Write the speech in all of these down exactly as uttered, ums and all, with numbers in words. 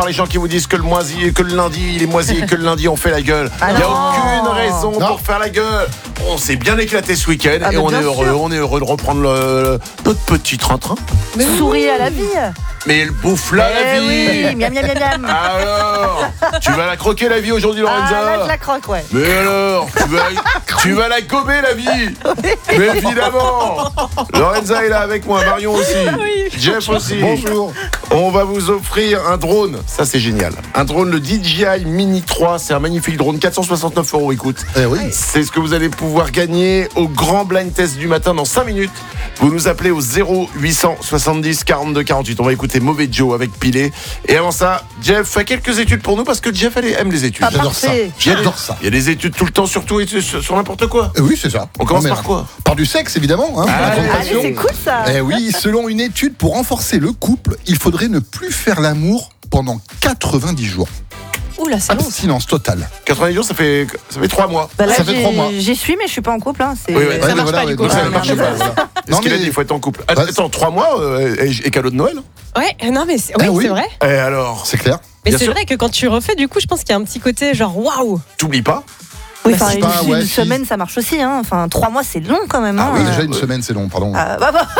Les gens qui vous disent que le moisi, que le lundi, il est moisi et que le lundi on fait la gueule. Il Ah n'y a non. aucune raison Non. pour faire la gueule. On s'est bien éclaté ce week-end Ah et bah on est bien heureux. sûr. On est heureux de reprendre le, notre petit train-train. Souris à la vie. Mais elle bouffe là Eh la vie. oui, miam miam miam miam. Alors, tu vas la croquer la vie aujourd'hui, Lorenza. Ah là je la croque, ouais. Mais alors, tu vas, tu vas la gober la vie. Mais évidemment. Lorenza est là avec moi, Marion aussi, Oui, Jeff aussi. Bonjour. On va vous offrir un drone, ça c'est génial. Un drone, le D J I Mini trois, c'est un magnifique drone, quatre cent soixante-neuf euros, écoute. Eh oui. C'est ce que vous allez pouvoir gagner au grand blind test du matin dans cinq minutes. Vous nous appelez au zéro huit cent soixante-dix quarante-deux quarante-huit. On va écouter Mauvais Joe avec Pilé. Et avant ça, Jeff fait quelques études pour nous parce que Jeff elle aime les études. Ah, J'adore ça. parfait. Il y a des- J'adore ça. Il y a des études tout le temps sur tout et sur, sur n'importe quoi. Eh oui, c'est ça. On commence Non, mais, par quoi Par du sexe, évidemment. Hein, pour la Allez, grande Allez, passion. c'est cool ça. Eh oui, selon une étude, pour renforcer le couple, il faudrait ne plus faire l'amour pendant quatre-vingt-dix jours. Oula, c'est long. Abstinence totale. quatre-vingt-dix jours, ça fait, ça fait trois mois. Bah là, Ça fait j'ai- trois mois. J'y suis, mais je suis pas en couple. Hein. C'est... Oui, oui. Ça Ouais, marche voilà, pas, ouais, du coup. donc Ça ça ne ne marche marche pas. pas. voilà. Est-ce Non, qu'il a mais- dit il faut être en couple? Bah, Attends, trois mois euh, et, et cadeau de Noël. Ouais, non, mais c'est, oui, Ah oui. c'est vrai. Et alors, c'est clair. Mais Bien c'est sûr. vrai que quand tu refais, du coup, je pense qu'il y a un petit côté genre waouh. t'oublies pas. Oui, Bah, enfin, c'est une, pas- une ouais, si. semaine, ça marche aussi. Hein. Enfin, trois mois, c'est long quand même. Ah hein. oui, déjà une semaine, c'est long, pardon. Ah, bah, bah.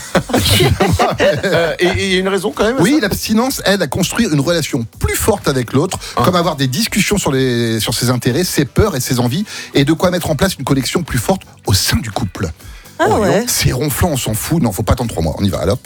Euh, et et il y a une raison quand même à Oui, ça l'abstinence aide à construire une relation plus forte avec l'autre, Ah. comme avoir des discussions sur, les, sur ses intérêts, ses peurs et ses envies, et de quoi mettre en place une connexion plus forte au sein du couple. Ah ouais. C'est ronflant, on s'en fout. Non, faut pas attendre trois mois. On y va, alors.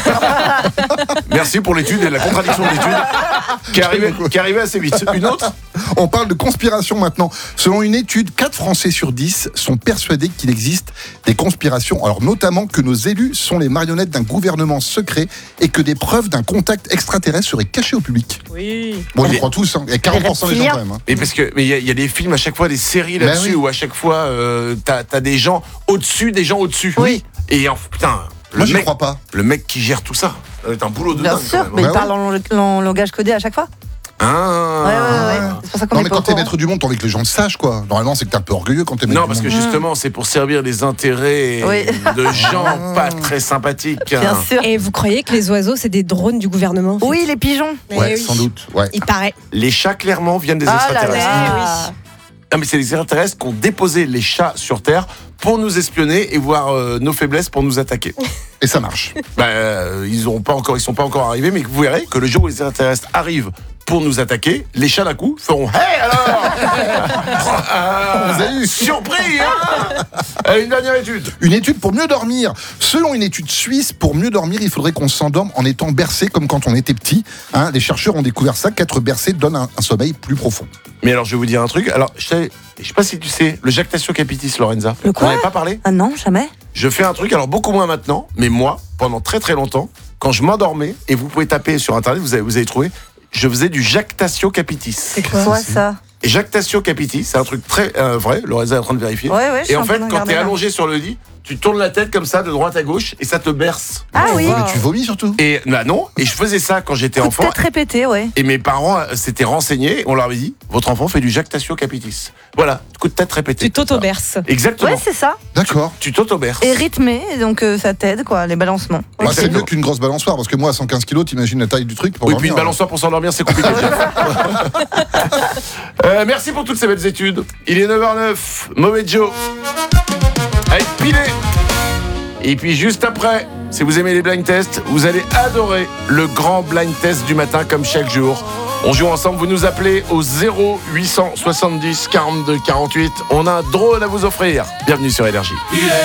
Merci pour l'étude et la contradiction de l'étude qui est arrivée, qui est arrivée assez vite. Une autre? On parle de conspiration maintenant. Selon une étude, quatre Français sur dix sont persuadés qu'il existe des conspirations. Alors notamment que nos élus sont les marionnettes d'un gouvernement secret et que des preuves d'un contact extraterrestre seraient cachées au public. Oui. Bon, on y Mais- croit tous. Hein. Il y a quarante pour cent des gens reptiliens. quand même. Hein. Mais parce que mais il y, a- il y a des films à chaque fois, des séries Ben là-dessus oui. où à chaque fois euh, t'as as des gens au-dessus, des gens au-dessus. Oui. Et en, putain, le Moi, j'y mec, crois pas. le mec qui gère tout ça, ça va être un boulot de Bien dingue, sûr, quand mais même. Bah il parle en, en langage codé à chaque fois. Ah. Ouais, ouais, ouais. C'est pour ça qu'on Non, est mais pas quand au t'es courant. maître du monde, t'as envie que les gens le sachent, quoi. Normalement, c'est que t'es un peu orgueilleux quand t'es maître Non, du parce que monde. justement, c'est pour servir les intérêts Oui. de gens pas très sympathiques. Bien hein. sûr. Et vous croyez que les oiseaux, c'est des drones du gouvernement en fait? Oui, les pigeons. Mais Ouais, oui. sans doute. Ouais. Il paraît. Les chats, clairement, viennent des Ah là extraterrestres. là. Ah, mais c'est les extraterrestres qui ont déposé les chats sur Terre pour nous espionner et voir euh, nos faiblesses pour nous attaquer. Et ça marche. Bah, euh, ils ont pas encore, ils sont pas encore arrivés, mais vous verrez que le jour où les extraterrestres arrivent pour nous attaquer, les chats d'un coup feront hey alors. Ah, Vous avez eu. surpris hein. Allez, une dernière étude. Une étude pour mieux dormir. Selon une étude suisse, pour mieux dormir, il faudrait qu'on s'endorme en étant bercé comme quand on était petit. Hein, les chercheurs ont découvert ça, qu'être bercé donne un, un sommeil plus profond. Mais alors je vais vous dire un truc. Alors je sais, je sais pas si tu sais le jactatio capitis, Lorenza. Le quoi On n'avait pas parlé. Ah non, jamais. Je fais un truc, alors beaucoup moins maintenant, mais moi, pendant très très longtemps, quand je m'endormais, et vous pouvez taper sur internet, vous avez, vous avez trouvé, je faisais du jactatio capitis. C'est quoi? Quoi ça? Et jactatio capitis, c'est un truc très euh, vrai, Lorenza est en train de vérifier. Ouais, ouais. je suis Et en en train fait, de quand regarder, t'es là. allongé sur le lit, tu tournes la tête comme ça, de droite à gauche, et ça te berce. Ah oui. Ouais, mais tu vomis surtout. Et bah non, et je faisais ça quand j'étais Coup de enfant. tête répété, ouais. Et mes parents euh, s'étaient renseignés, on leur avait dit, votre enfant fait du jactatio capitis. Voilà, coup de tête répété. Tu t'auto-berces. Exactement. Ouais, c'est ça. D'accord. Tu t'auto-berces. Et rythmé, donc euh, ça t'aide, quoi, les balancements. Bah, c'est Exactement. mieux qu'une grosse balançoire, parce que moi, à cent quinze kilos, t'imagines la taille du truc pour Oui, dormir, puis une balançoire pour s'endormir, c'est compliqué. euh, merci pour toutes ces belles études. Il est neuf heures neuf, Mauvais Joe. Avec Pilé. Et puis juste après, si vous aimez les blind tests, vous allez adorer le grand blind test du matin comme chaque jour. On joue ensemble, vous nous appelez au zéro huit cent soixante-dix quarante-deux quarante-huit. On a un drone à vous offrir. Bienvenue sur Énergie. Il est